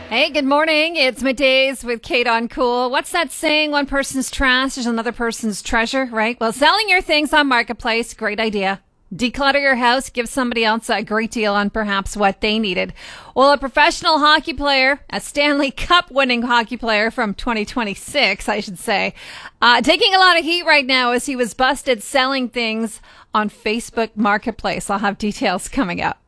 Hey, good morning. It's Middays with Kate on Cool. What's that saying? One person's trash is another person's treasure, right? Well, selling your things on Marketplace, great idea. Declutter your house, give somebody else a great deal on perhaps what they needed. Well, a professional hockey player, a Stanley Cup winning hockey player from 2026, I should say, taking a lot of heat right now as he was busted selling things on Facebook Marketplace. I'll have details coming up.